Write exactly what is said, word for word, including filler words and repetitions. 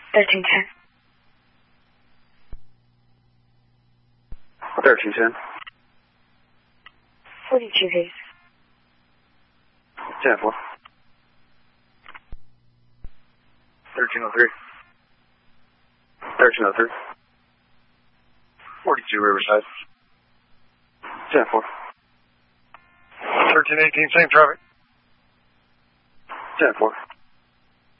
thirteen ten. thirteen ten. forty-two, please. ten four. thirteen oh three. thirteen oh three. forty-two Riverside. ten four. thirteen eighteen, same traffic. ten four.